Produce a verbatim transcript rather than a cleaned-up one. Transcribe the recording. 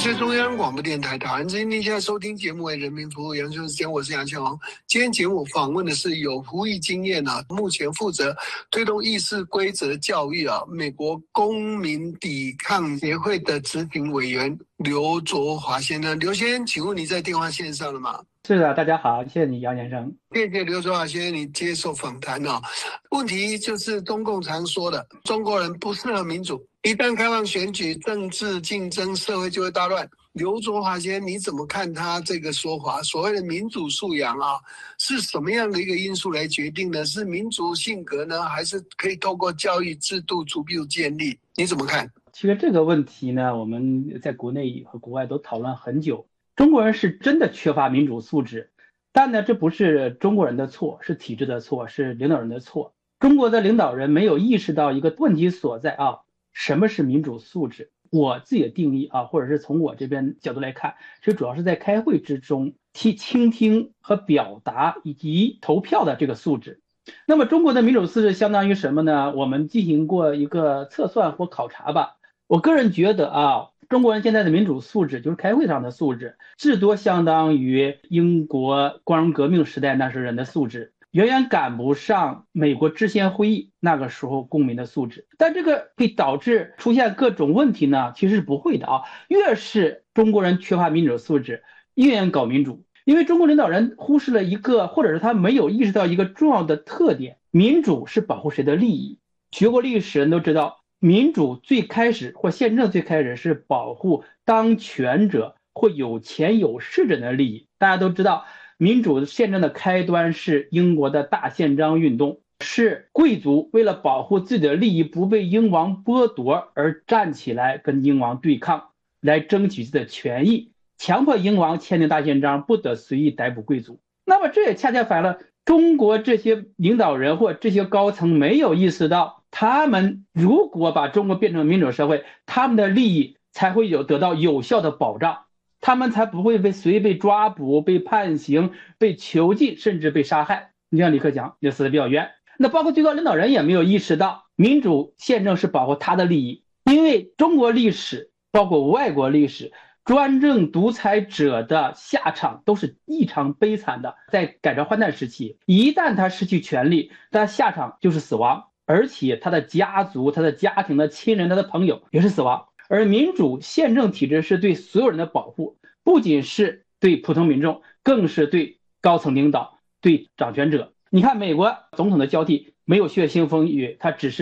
是中央广播电台台湾之音，您现在收听节目为人民服务，杨秋时间，我是杨秋红。今天节目访问的是有服役经验啊，目前负责推动议事规则教育啊，美国公民抵抗协会的执行委员刘卓华先生。刘先生，请问你在电话线上了吗？ 是的，大家好，谢谢你杨先生。 谢谢刘卓华先生你接受访谈啊。问题就是中共常说的，中国人不适合民主，一旦开放选举，政治竞争，社会就会大乱。刘卓华先生，你怎么看他这个说法？所谓的民主素养啊，是什么样的一个因素来决定的？是民族性格呢，还是可以透过教育制度逐步建立？你怎么看？ 其实这个问题呢，我们在国内和国外都讨论很久。中国人是真的缺乏民主素质，但呢，这不是中国人的错，是体制的错，是领导人的错。中国的领导人没有意识到一个问题所在啊，什么是民主素质？我自己的定义啊，或者是从我这边角度来看，其实主要是在开会之中去倾听和表达以及投票的这个素质。那么中国的民主素质相当于什么呢？我们进行过一个测算或考察吧。我个人觉得啊，中国人现在的民主素质，就是开会上的素质，至多相当于英国光荣革命时代那时人的素质，远远赶不上美国制宪会议那个时候公民的素质。但这个会导致出现各种问题呢？其实是不会的啊。越是中国人缺乏民主素质，越愿搞民主，因为中国领导人忽视了一个，或者是他没有意识到一个重要的特点：民主是保护谁的利益。学过历史人都知道，民主最开始或宪政最开始是保护当权者或有钱有势者的利益。大家都知道，民主宪政的开端是英国的大宪章运动，是贵族为了保护自己的利益不被英王剥夺而站起来跟英王对抗，来争取自己的权益，强迫英王签订大宪章，不得随意逮捕贵族。那么这也恰恰反了中国这些领导人或这些高层没有意识到，他们如果把中国变成民主社会，他们的利益才会有得到有效的保障，他们才不会被随意被抓捕、被判刑、被囚禁，甚至被杀害。你像李克强就死得比较冤。那包括最高领导人也没有意识到，民主宪政是保护他的利益，因为中国历史包括外国历史，专政独裁者的下场都是异常悲惨的。在改朝换代时期，一旦他失去权力，他下场就是死亡，而且他的家族、他的家庭的亲人、他的朋友也是死亡。而民主宪政体制是对所有人的保护，不仅是对普通民众，更是对高层领导、对掌权者。你看美国总统的交替没有血腥风雨，他只是